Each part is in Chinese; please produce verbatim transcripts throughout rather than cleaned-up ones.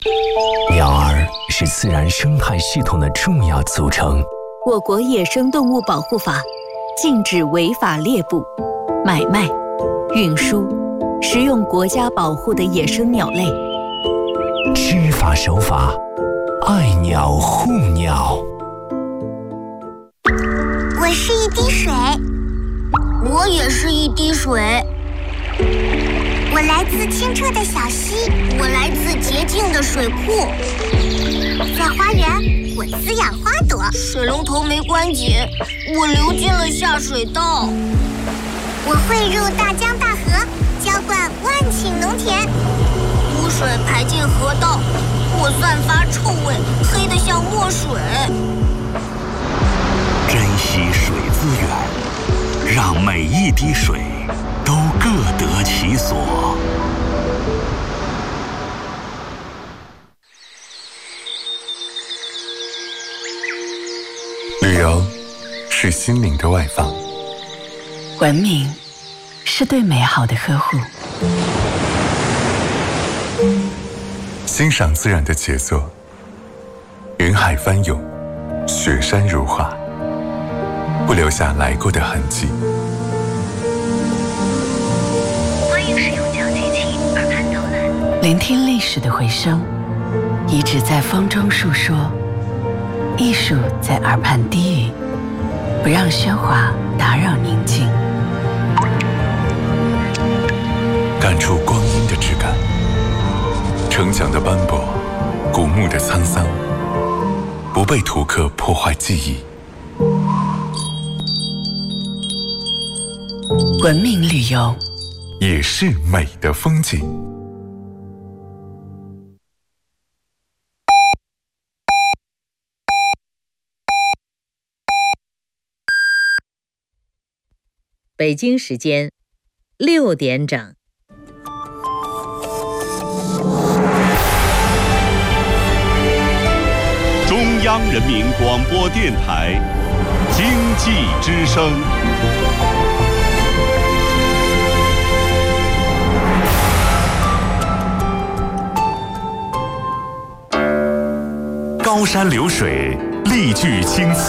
鸟儿是自然生态系统的重要组成。 我国野生动物保护法禁止违法猎捕、买卖、运输、食用国家保护的野生鸟类。 知法守法，爱鸟护鸟。 我是一滴水， 我也是一滴水。 我来自清澈的小溪， 我来自洁净的水库。 在花园，我滋养花朵。 水龙头没关紧，我流进了下水道。 我汇入大江大河，浇灌万顷农田。 污水排进河道，我散发臭味，黑得像墨水。 珍惜水资源，让每一滴水都各得其所。 旅游是心灵的外放， 文明是对美好的呵护。 欣赏自然的杰作，云海翻涌，雪山如画，不留下来过的痕迹。 欢迎使用小机器耳畔导览， 聆听历史的回声，遗址在风中述说，艺术在耳畔低语，不让喧哗打扰宁静。 感触光阴的质感，城墙的斑驳，古墓的沧桑，不被图刻破坏记忆。 文明旅游也是美的风景。 北京时间六点整。 中央人民广播电台经济之声。 高山流水，丽句青词。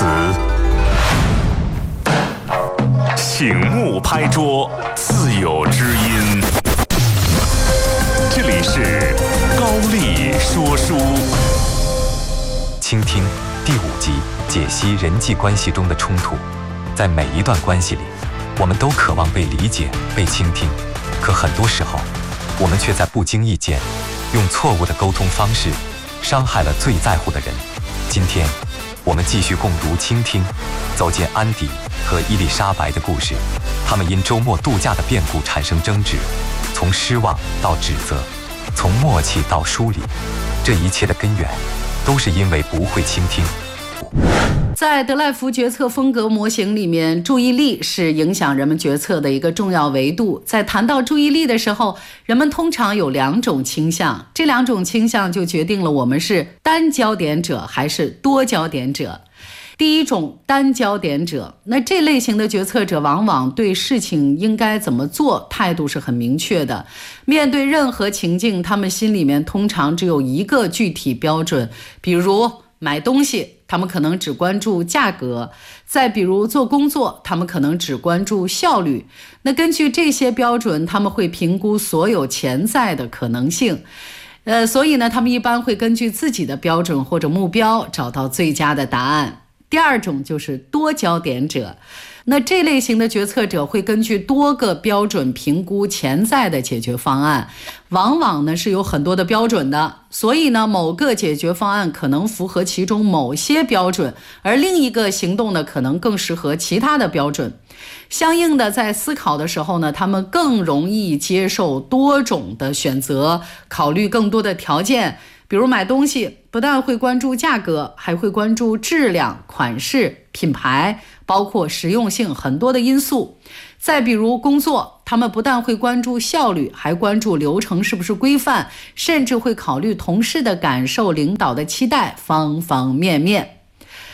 醒目拍桌，自有知音。这里是高丽说书。 倾听第五集，解析人际关系中的冲突。在每一段关系里，我们都渴望被理解、被倾听，可很多时候，我们却在不经意间，用错误的沟通方式，伤害了最在乎的人。今天，我们继续共读《倾听》，走进安迪和伊丽莎白的故事。他们因周末度假的变故产生争执，从失望到指责，从默契到疏离，这一切的根源都是因为不会倾听。 在德赖福决策风格模型里面，注意力是影响人们决策的一个重要维度。在谈到注意力的时候，人们通常有两种倾向，这两种倾向就决定了我们是单焦点者还是多焦点者。第一种单焦点者，那这类型的决策者往往对事情应该怎么做态度是很明确的。面对任何情境，他们心里面通常只有一个具体标准，比如买东西，他们可能只关注价格；再比如做工作，他们可能只关注效率。那根据这些标准，他们会评估所有潜在的可能性。呃，所以呢，他们一般会根据自己的标准或者目标找到最佳的答案。第二种就是多焦点者，那这类型的决策者会根据多个标准评估潜在的解决方案，往往呢是有很多的标准的，所以呢某个解决方案可能符合其中某些标准，而另一个行动呢可能更适合其他的标准。相应的，在思考的时候呢，他们更容易接受多种的选择，考虑更多的条件。比如买东西，不但会关注价格，还会关注质量、款式、品牌，包括实用性很多的因素。再比如工作，他们不但会关注效率，还关注流程是不是规范，甚至会考虑同事的感受、领导的期待，方方面面。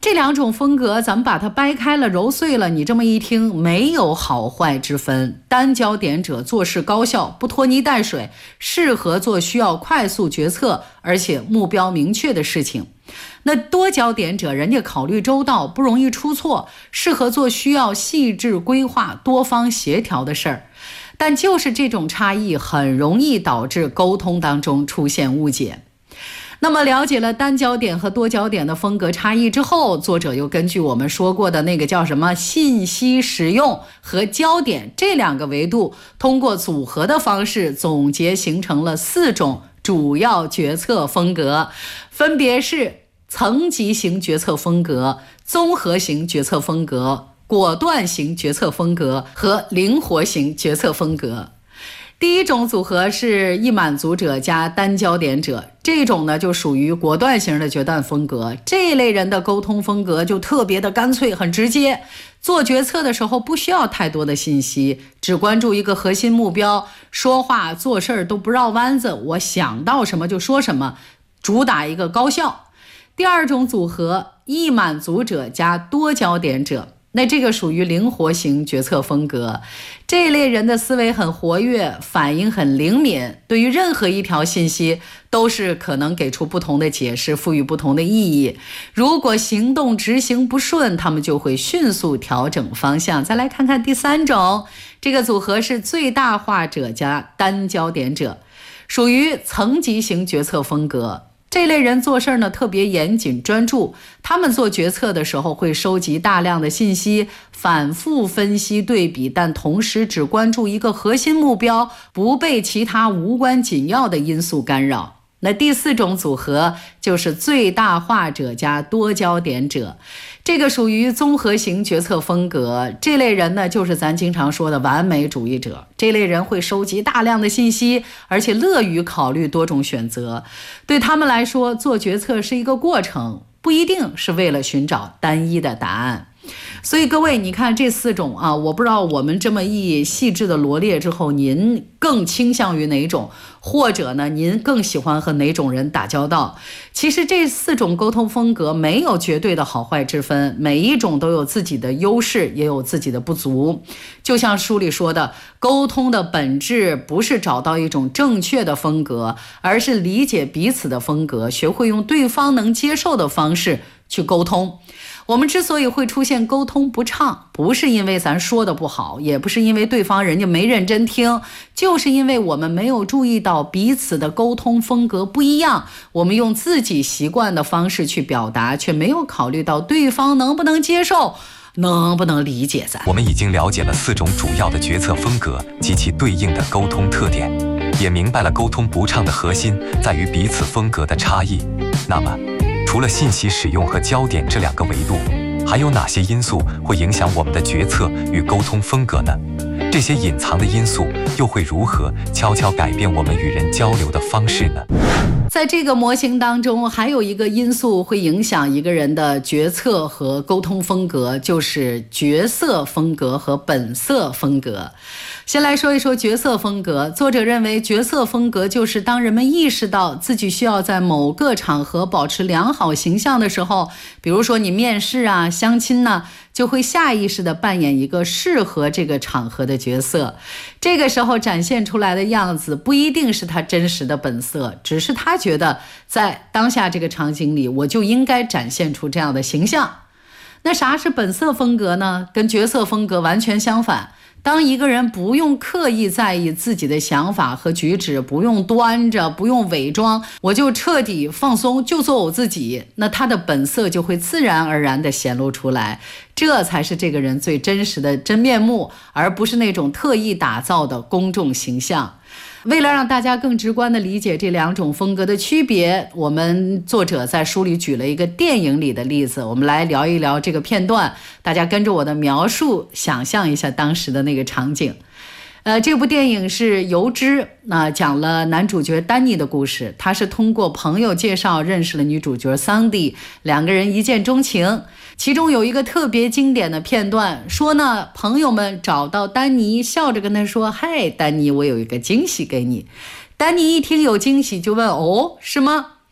这两种风格咱们把它掰开了揉碎了，你这么一听，没有好坏之分。单焦点者做事高效，不拖泥带水，适合做需要快速决策而且目标明确的事情。那多焦点者，人家考虑周到，不容易出错，适合做需要细致规划、多方协调的事儿。但就是这种差异，很容易导致沟通当中出现误解。那么了解了单焦点和多焦点的风格差异之后，作者又根据我们说过的那个叫什么信息使用和焦点这两个维度，通过组合的方式总结形成了四种主要决策风格，分别是层级型决策风格、综合型决策风格、果断型决策风格和灵活型决策风格。第一种组合是易满足者加单焦点者，这种呢就属于果断型的决断风格。这一类人的沟通风格就特别的干脆，很直接，做决策的时候不需要太多的信息，只关注一个核心目标，说话做事儿都不绕弯子，我想到什么就说什么，主打一个高效。第二种组合，易满足者加多焦点者，那这个属于灵活型决策风格。这一类人的思维很活跃，反应很灵敏，对于任何一条信息都是可能给出不同的解释，赋予不同的意义。如果行动执行不顺，他们就会迅速调整方向。再来看看第三种，这个组合是最大化者加单焦点者，属于层级型决策风格。这类人做事呢特别严谨专注，他们做决策的时候会收集大量的信息，反复分析对比，但同时只关注一个核心目标，不被其他无关紧要的因素干扰。那第四种组合就是最大化者加多焦点者，这个属于综合型决策风格。这类人呢就是咱经常说的完美主义者，这类人会收集大量的信息，而且乐于考虑多种选择。对他们来说，做决策是一个过程，不一定是为了寻找单一的答案。所以各位，你看这四种啊，我不知道我们这么一细致的罗列之后，您更倾向于哪种，或者呢，您更喜欢和哪种人打交道？其实这四种沟通风格没有绝对的好坏之分，每一种都有自己的优势，也有自己的不足。就像书里说的，沟通的本质不是找到一种正确的风格，而是理解彼此的风格，学会用对方能接受的方式去沟通。我们之所以会出现沟通不畅，不是因为咱说的不好，也不是因为对方人家没认真听，就是因为我们没有注意到彼此的沟通风格不一样，我们用自己习惯的方式去表达，却没有考虑到对方能不能接受，能不能理解咱。 我们已经了解了四种主要的决策风格及其对应的沟通特点，也明白了沟通不畅的核心在于彼此风格的差异。那么除了信息使用和焦点这两个维度，还有哪些因素会影响我们的决策与沟通风格呢？这些隐藏的因素又会如何悄悄改变我们与人交流的方式呢？ 在这个模型当中，还有一个因素会影响一个人的决策和沟通风格，就是角色风格和本色风格。先来说一说角色风格。作者认为，角色风格就是当人们意识到自己需要在某个场合保持良好形象的时候，比如说你面试啊、相亲呢、啊，就会下意识地扮演一个适合这个场合的角色。这个时候展现出来的样子不一定是他真实的本色，只是他觉得在当下这个场景里，我就应该展现出这样的形象。那啥是本色风格呢？跟角色风格完全相反。当一个人不用刻意在意自己的想法和举止，不用端着，不用伪装，我就彻底放松，就做我自己，那他的本色就会自然而然地显露出来，这才是这个人最真实的真面目，而不是那种特意打造的公众形象。为了让大家更直观地理解这两种风格的区别，我们作者在书里举了一个电影里的例子，我们来聊一聊这个片段，大家跟着我的描述想象一下当时的那个场景。呃，这部电影是油脂，那、呃、讲了男主角丹尼的故事。他是通过朋友介绍认识了女主角桑迪，两个人一见钟情。其中有一个特别经典的片段，说呢，朋友们找到丹尼，笑着跟他说：“嗨，丹尼，我有一个惊喜给你。”丹尼一听有惊喜，就问：“哦，是吗？”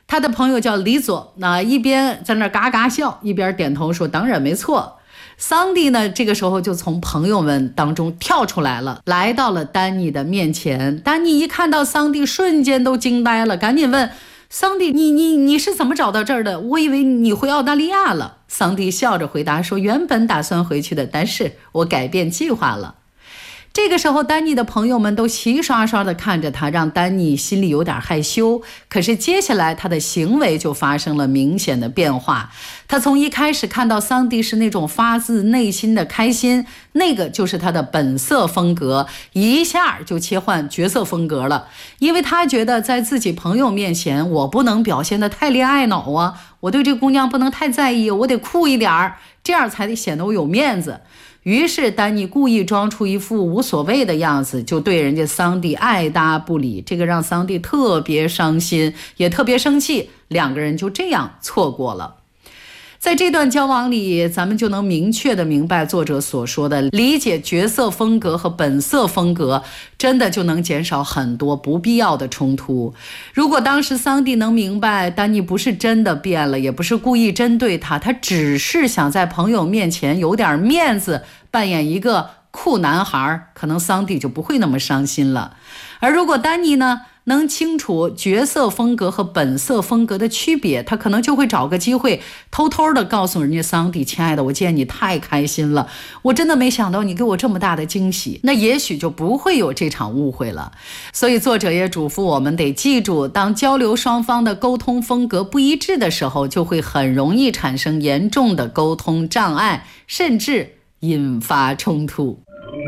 他的朋友叫李佐，那一边在那嘎嘎笑，一边点头说当然没错。桑迪呢，这个时候就从朋友们当中跳出来了，来到了丹尼的面前。丹尼一看到桑迪，瞬间都惊呆了，赶紧问桑迪，你你你是怎么找到这儿的？我以为你回澳大利亚了。桑迪笑着回答说，原本打算回去的，但是我改变计划了。这个时候丹尼的朋友们都齐刷刷地看着他，让丹尼心里有点害羞。可是接下来他的行为就发生了明显的变化。他从一开始看到桑迪是那种发自内心的开心，那个就是他的本色风格，一下就切换角色风格了。因为他觉得在自己朋友面前，我不能表现得太恋爱脑啊，我对这姑娘不能太在意，我得酷一点儿，这样才得显得我有面子。于是丹尼故意装出一副无所谓的样子，就对人家桑迪爱答不理，这个让桑迪特别伤心，也特别生气，两个人就这样错过了。在这段交往里，咱们就能明确的明白作者所说的，理解角色风格和本色风格，真的就能减少很多不必要的冲突。如果当时桑迪能明白丹尼不是真的变了，也不是故意针对他，他只是想在朋友面前有点面子，扮演一个酷男孩，可能桑迪就不会那么伤心了。而如果丹尼呢，能清楚角色风格和本色风格的区别，他可能就会找个机会偷偷的告诉人家桑迪，亲爱的，我见你太开心了，我真的没想到你给我这么大的惊喜，那也许就不会有这场误会了。所以作者也嘱咐我们得记住，当交流双方的沟通风格不一致的时候，就会很容易产生严重的沟通障碍，甚至引发冲突。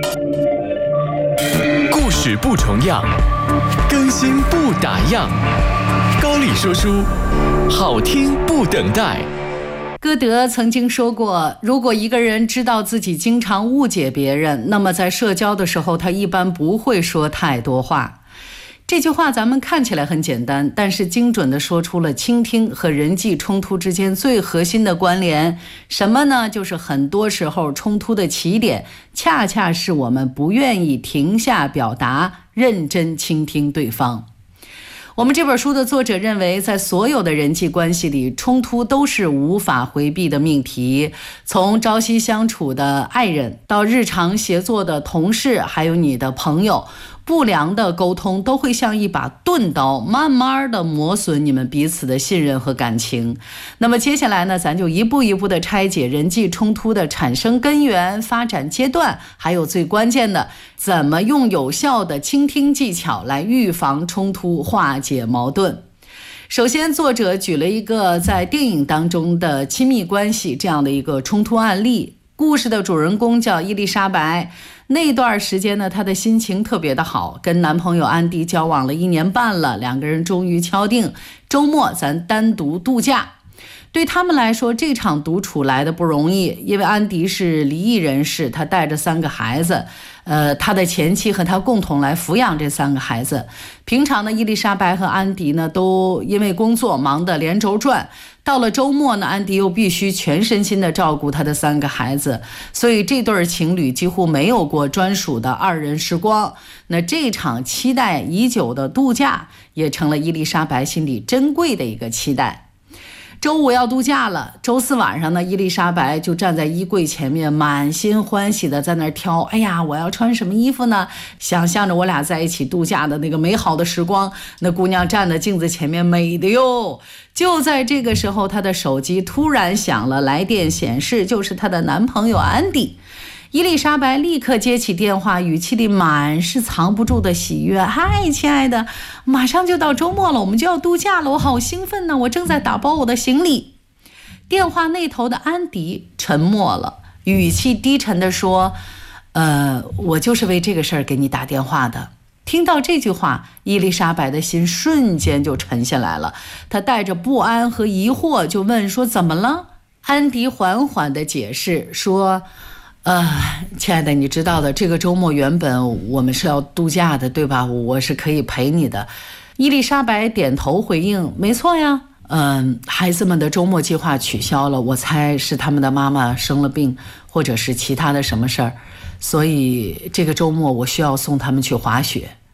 故事不重样，更新不打烊。高丽说书，好听不等待。 歌德曾经说过，如果一个人知道自己经常误解别人，那么在社交的时候，他一般不会说太多话。这句话咱们看起来很简单，但是精准地说出了倾听和人际冲突之间最核心的关联。什么呢？就是很多时候冲突的起点，恰恰是我们不愿意停下表达，认真倾听对方。我们这本书的作者认为，在所有的人际关系里，冲突都是无法回避的命题。从朝夕相处的爱人，到日常协作的同事，还有你的朋友，不良的沟通都会像一把钝刀，慢慢的磨损你们彼此的信任和感情。那么接下来呢，咱就一步一步的拆解人际冲突的产生根源、发展阶段，还有最关键的，怎么用有效的倾听技巧来预防冲突、化解矛盾。首先，作者举了一个在电影当中的亲密关系这样的一个冲突案例。故事的主人公叫伊丽莎白，那段时间呢，她的心情特别的好，跟男朋友安迪交往了一年半了，两个人终于敲定周末咱单独度假。对他们来说，这场独处来的不容易，因为安迪是离异人士，他带着三个孩子，呃，他的前妻和他共同来抚养这三个孩子。平常呢，伊丽莎白和安迪呢都因为工作忙得连轴转，到了周末呢，安迪又必须全身心的照顾他的三个孩子，所以这对情侣几乎没有过专属的二人时光。那这场期待已久的度假，也成了伊丽莎白心里珍贵的一个期待。周五要度假了，周四晚上呢，伊丽莎白就站在衣柜前面，满心欢喜的在那儿挑，哎呀，我要穿什么衣服呢？想象着我俩在一起度假的那个美好的时光。那姑娘站在镜子前面，美的哟。就在这个时候，她的手机突然响了，来电显示就是她的男朋友安迪。伊丽莎白立刻接起电话，语气里满是藏不住的喜悦。嗨，亲爱的，马上就到周末了，我们就要度假了，我好兴奋呢，我正在打包我的行李。电话那头的安迪沉默了，语气低沉地说，呃，我就是为这个事儿给你打电话的。听到这句话，伊丽莎白的心瞬间就沉下来了，她带着不安和疑惑就问说，怎么了？安迪缓缓地解释说，呃，亲爱的，你知道的，这个周末原本我们是要度假的，对吧？我是可以陪你的。伊丽莎白点头回应，没错呀。嗯，孩子们的周末计划取消了，我猜是他们的妈妈生了病，或者是其他的什么事儿，所以这个周末我需要送他们去滑雪。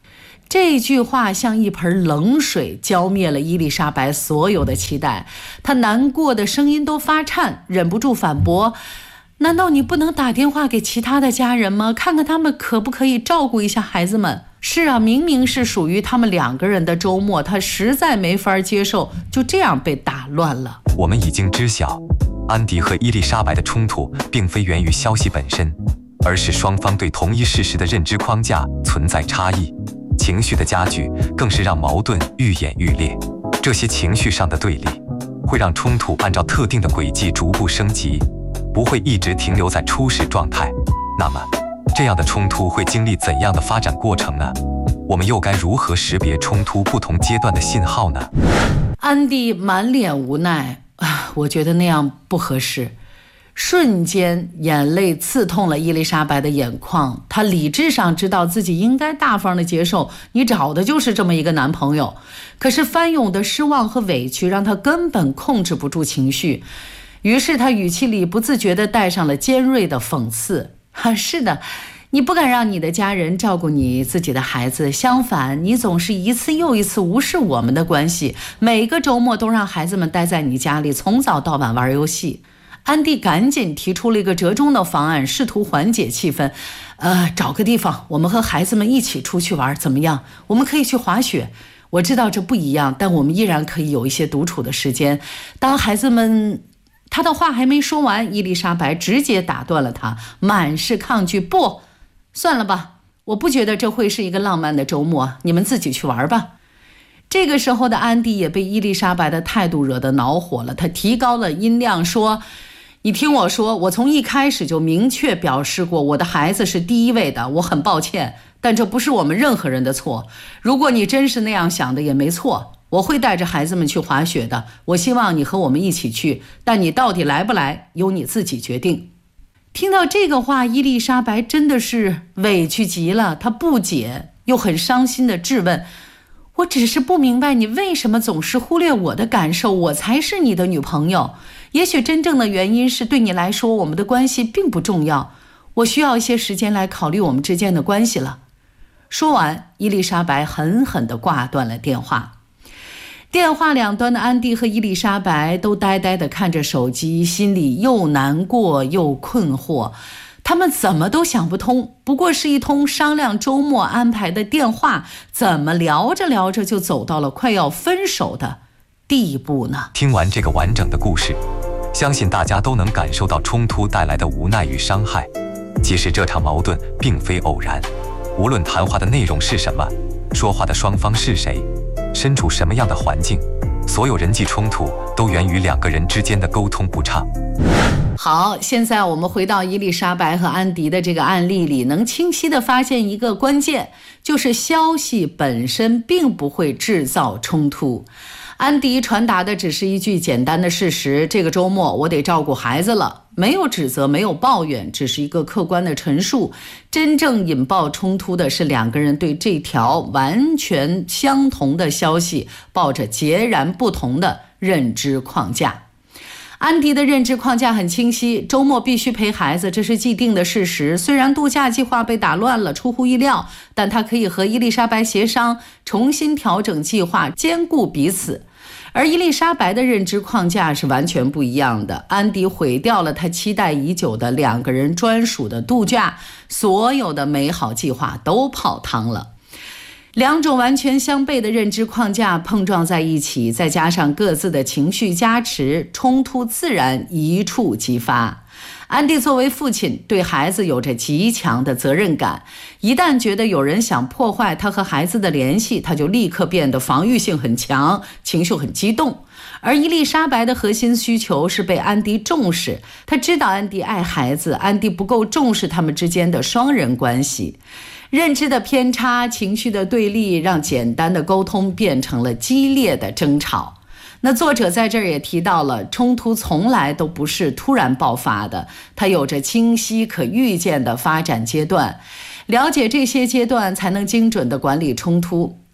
这句话像一盆冷水，浇灭了伊丽莎白所有的期待。她难过的声音都发颤，忍不住反驳：难道你不能打电话给其他的家人吗？看看他们可不可以照顾一下孩子们？是啊，明明是属于他们两个人的周末，她实在没法接受就这样被打乱了。 我们已经知晓，安迪和伊丽莎白的冲突并非源于消息本身，而是双方对同一事实的认知框架存在差异。情绪的加剧更是让矛盾愈演愈烈。这些情绪上的对立会让冲突按照特定的轨迹逐步升级，不会一直停留在初始状态。那么这样的冲突会经历怎样的发展过程呢？我们又该如何识别冲突不同阶段的信号呢？ 安迪满脸无奈啊，我觉得那样不合适。瞬间眼泪刺痛了伊丽莎白的眼眶，她理智上知道自己应该大方的接受你找的就是这么一个男朋友，可是翻涌的失望和委屈让她根本控制不住情绪，于是她语气里不自觉地带上了尖锐的讽刺。啊，是的，你不敢让你的家人照顾你自己的孩子，相反，你总是一次又一次无视我们的关系，每个周末都让孩子们待在你家里，从早到晚玩游戏。安迪赶紧提出了一个折中的方案，试图缓解气氛。呃，找个地方，我们和孩子们一起出去玩，怎么样？我们可以去滑雪。我知道这不一样，但我们依然可以有一些独处的时间。当孩子们……他的话还没说完，伊丽莎白直接打断了他，满是抗拒。不，算了吧，我不觉得这会是一个浪漫的周末，你们自己去玩吧。这个时候的安迪也被伊丽莎白的态度惹得恼火了，他提高了音量说：你听我说，我从一开始就明确表示过，我的孩子是第一位的，我很抱歉，但这不是我们任何人的错。如果你真是那样想的也没错，我会带着孩子们去滑雪的，我希望你和我们一起去，但你到底来不来，由你自己决定。听到这个话，伊丽莎白真的是委屈极了，她不解又很伤心地质问：我只是不明白你为什么总是忽略我的感受，我才是你的女朋友。也许真正的原因是对你来说我们的关系并不重要，我需要一些时间来考虑我们之间的关系了。说完，伊丽莎白狠狠地挂断了电话。电话两端的安迪和伊丽莎白都呆呆地看着手机，心里又难过又困惑。他们怎么都想不通，不过是一通商量周末安排的电话，怎么聊着聊着就走到了快要分手的地步呢？ 听完这个完整的故事，相信大家都能感受到冲突带来的无奈与伤害。其实这场矛盾并非偶然，无论谈话的内容是什么，说话的双方是谁，身处什么样的环境，所有人际冲突都源于两个人之间的沟通不畅。 好，现在我们回到伊丽莎白和安迪的这个案例里，能清晰地发现一个关键，就是消息本身并不会制造冲突。安迪传达的只是一句简单的事实，这个周末我得照顾孩子了，没有指责，没有抱怨，只是一个客观的陈述。真正引爆冲突的是两个人对这条完全相同的消息抱着截然不同的认知框架。安迪的认知框架很清晰，周末必须陪孩子，这是既定的事实。虽然度假计划被打乱了，出乎意料，但他可以和伊丽莎白协商，重新调整计划，兼顾彼此。而伊丽莎白的认知框架是完全不一样的，安迪毁掉了他期待已久的两个人专属的度假，所有的美好计划都泡汤了。两种完全相悖的认知框架碰撞在一起，再加上各自的情绪加持，冲突自然一触即发。安迪作为父亲，对孩子有着极强的责任感，一旦觉得有人想破坏他和孩子的联系，他就立刻变得防御性很强，情绪很激动。而伊丽莎白的核心需求是被安迪重视，她知道安迪爱孩子，安迪不够重视他们之间的双人关系。认知的偏差，情绪的对立，让简单的沟通变成了激烈的争吵。那作者在这儿也提到了，冲突从来都不是突然爆发的，它有着清晰可预见的发展阶段。了解这些阶段，才能精准地管理冲突。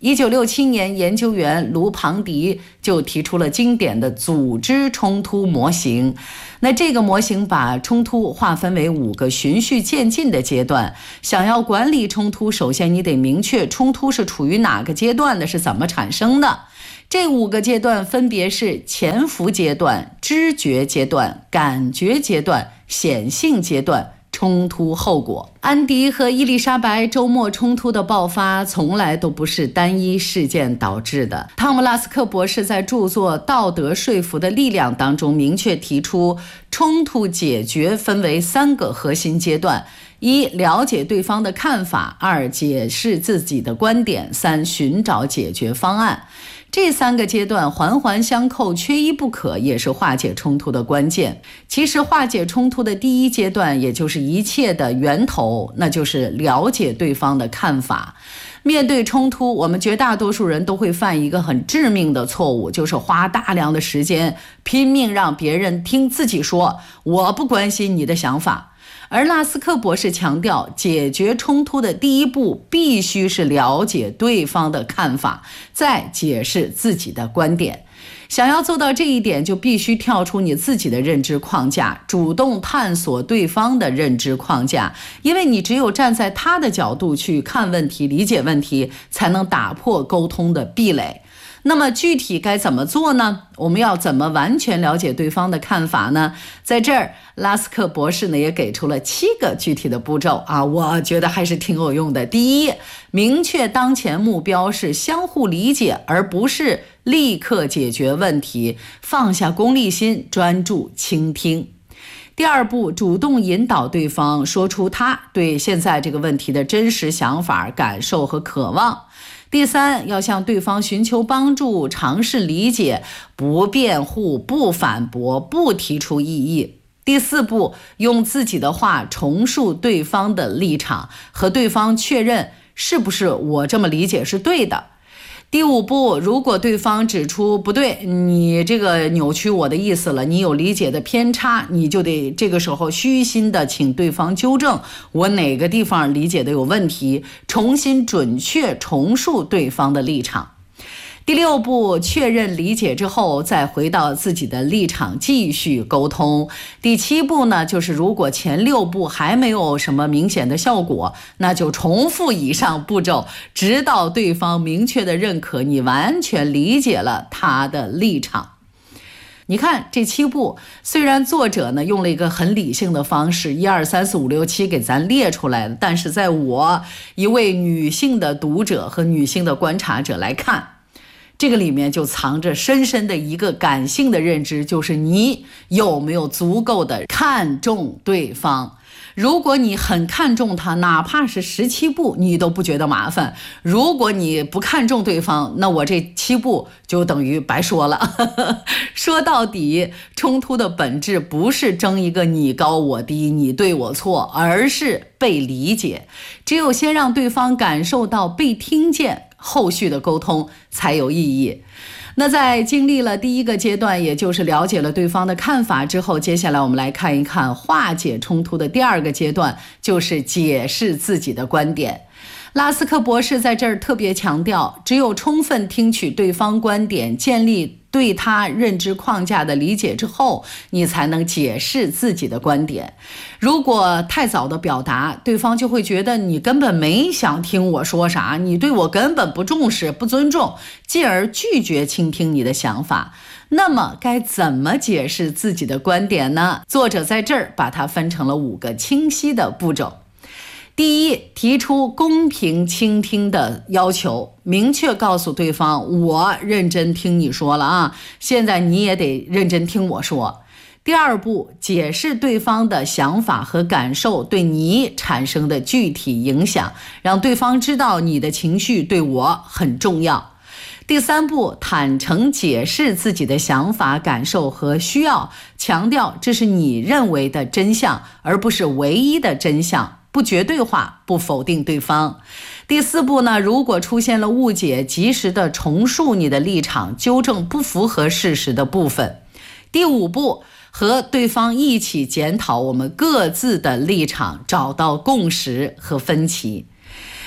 一九六七年，研究员卢庞迪就提出了经典的组织冲突模型。那这个模型把冲突划分为五个循序渐进的阶段。想要管理冲突，首先你得明确冲突是处于哪个阶段的，是怎么产生的。这五个阶段分别是潜伏阶段、知觉阶段、感觉阶段、显性阶段、冲突后果。安迪和伊丽莎白周末冲突的爆发从来都不是单一事件导致的。汤姆·拉斯克博士在著作《道德说服的力量》当中明确提出，冲突解决分为三个核心阶段：一、了解对方的看法；二、解释自己的观点；三、寻找解决方案。这三个阶段环环相扣，缺一不可，也是化解冲突的关键。其实化解冲突的第一阶段，也就是一切的源头，那就是了解对方的看法。面对冲突，我们绝大多数人都会犯一个很致命的错误，就是花大量的时间拼命让别人听自己说，我不关心你的想法。而拉斯克博士强调，解决冲突的第一步必须是了解对方的看法，再解释自己的观点。想要做到这一点，就必须跳出你自己的认知框架，主动探索对方的认知框架，因为你只有站在他的角度去看问题、理解问题，才能打破沟通的壁垒。那么具体该怎么做呢？我们要怎么完全了解对方的看法呢？在这儿，拉斯克博士呢也给出了七个具体的步骤啊，我觉得还是挺有用的。第一，明确当前目标是相互理解，而不是立刻解决问题，放下功利心，专注倾听。第二步，主动引导对方说出他对现在这个问题的真实想法、感受和渴望。第三，要向对方寻求帮助，尝试理解，不辩护，不反驳，不提出异议。第四步，用自己的话重述对方的立场，和对方确认是不是我这么理解是对的。第五步，如果对方指出不对，你这个扭曲我的意思了，你有理解的偏差，你就得这个时候虚心的请对方纠正我哪个地方理解的有问题，重新准确重述对方的立场。第六步，确认理解之后，再回到自己的立场继续沟通。第七步呢，就是如果前六步还没有什么明显的效果，那就重复以上步骤，直到对方明确的认可你完全理解了他的立场。你看这七步，虽然作者呢用了一个很理性的方式，一二三四五六七给咱列出来了，但是在我一位女性的读者和女性的观察者来看，这个里面就藏着深深的一个感性的认知，就是你有没有足够的看重对方。如果你很看重他，哪怕是十七步你都不觉得麻烦。如果你不看重对方，那我这七步就等于白说了。说到底，冲突的本质不是争一个你高我低，你对我错，而是被理解。只有先让对方感受到被听见，后续的沟通才有意义。那在经历了第一个阶段，也就是了解了对方的看法之后，接下来我们来看一看化解冲突的第二个阶段，就是解释自己的观点。拉斯克博士在这儿特别强调，只有充分听取对方观点，建立对他认知框架的理解之后，你才能解释自己的观点。如果太早的表达，对方就会觉得你根本没想听我说啥，你对我根本不重视、不尊重，进而拒绝倾听你的想法。那么该怎么解释自己的观点呢？作者在这儿把它分成了五个清晰的步骤。第一，提出公平倾听的要求，明确告诉对方，我认真听你说了啊，现在你也得认真听我说。第二步，解释对方的想法和感受对你产生的具体影响，让对方知道你的情绪对我很重要。第三步，坦诚解释自己的想法、感受和需要，强调这是你认为的真相，而不是唯一的真相，不绝对化，不否定对方。第四步呢，如果出现了误解，及时的重述你的立场，纠正不符合事实的部分。第五步，和对方一起检讨我们各自的立场，找到共识和分歧。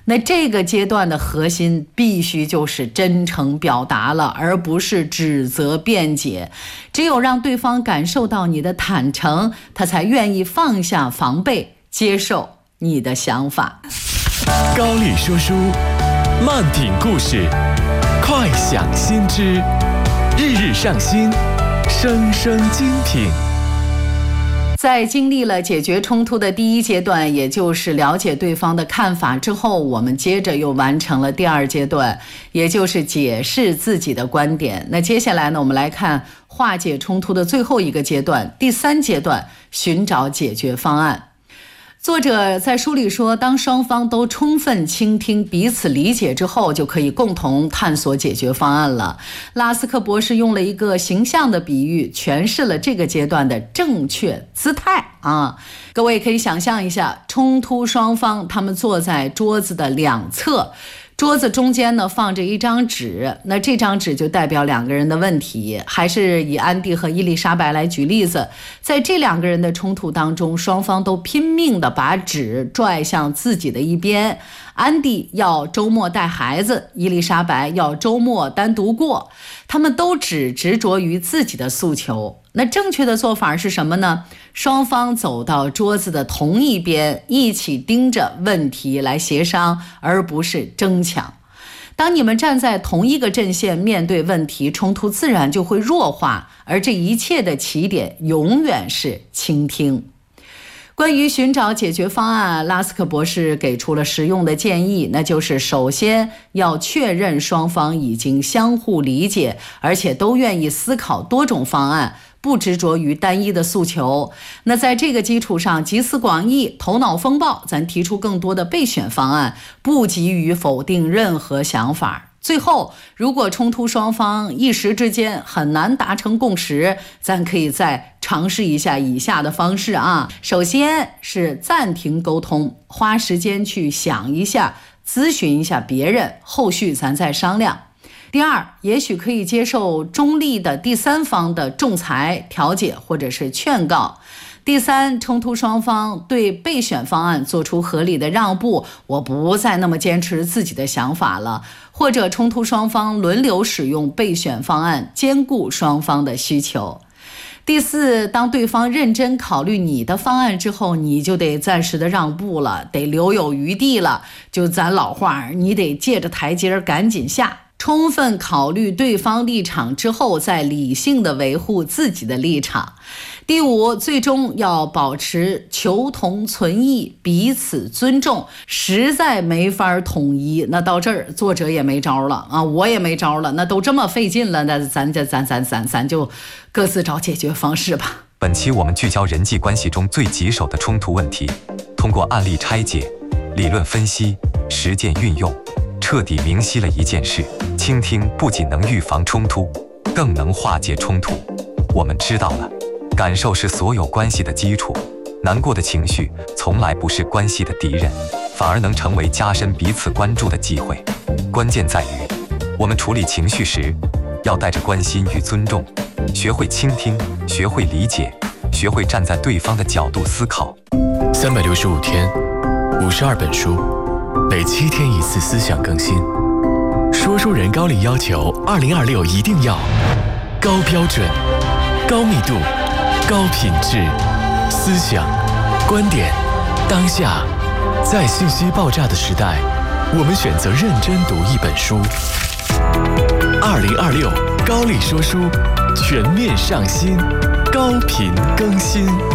那这个阶段的核心必须就是真诚表达了，而不是指责辩解。只有让对方感受到你的坦诚，他才愿意放下防备，接受你的想法。 高丽说书，慢品故事，快享新知，日日上新，生生精品。 在经历了解决冲突的第一阶段，也就是了解对方的看法之后，我们接着又完成了第二阶段，也就是解释自己的观点。那接下来呢，我们来看化解冲突的最后一个阶段，第三阶段，寻找解决方案。作者在书里说，当双方都充分倾听彼此理解之后，就可以共同探索解决方案了。拉斯克博士用了一个形象的比喻，诠释了这个阶段的正确姿态啊。各位可以想象一下，冲突双方他们坐在桌子的两侧，桌子中间呢放着一张纸，那这张纸就代表两个人的问题。还是以安迪和伊丽莎白来举例子，在这两个人的冲突当中，双方都拼命地把纸拽向自己的一边。安迪要周末带孩子，伊丽莎白要周末单独过，他们都只执着于自己的诉求。那正确的做法是什么呢？双方走到桌子的同一边，一起盯着问题来协商，而不是争抢。当你们站在同一个阵线面对问题，冲突自然就会弱化，而这一切的起点永远是倾听。关于寻找解决方案，拉斯克博士给出了实用的建议，那就是首先要确认双方已经相互理解，而且都愿意思考多种方案，不执着于单一的诉求。那在这个基础上，集思广益，头脑风暴，咱提出更多的备选方案，不急于否定任何想法。最后，如果冲突双方一时之间很难达成共识，咱可以再尝试一下以下的方式啊。首先是暂停沟通，花时间去想一下，咨询一下别人，后续咱再商量。第二，也许可以接受中立的第三方的仲裁、调解或者是劝告。第三，冲突双方对备选方案做出合理的让步，我不再那么坚持自己的想法了，或者冲突双方轮流使用备选方案，兼顾双方的需求。第四，当对方认真考虑你的方案之后，你就得暂时的让步了，得留有余地了。就咱老话，你得借着台阶赶紧下。充分考虑对方立场之后，再理性的维护自己的立场。第五，最终要保持求同存异，彼此尊重。实在没法统一，那到这儿作者也没招了啊，我也没招了。那都这么费劲了，那咱咱咱咱咱咱就各自找解决方式吧。 本期我们聚焦人际关系中最棘手的冲突问题，通过案例拆解、理论分析、实践运用，彻底明晰了一件事：倾听不仅能预防冲突，更能化解冲突。我们知道了，感受是所有关系的基础，难过的情绪从来不是关系的敌人，反而能成为加深彼此关注的机会。关键在于，我们处理情绪时，要带着关心与尊重，学会倾听，学会理解，学会站在对方的角度思考。 三百六十五天，五十二本书，每七天一次思想更新。说书人高丽要求，二零二六一定要高标准、高密度、高品质，思想、观点，当下，在信息爆炸的时代，我们选择认真读一本书。二零二六高丽说书全面上新，高频更新。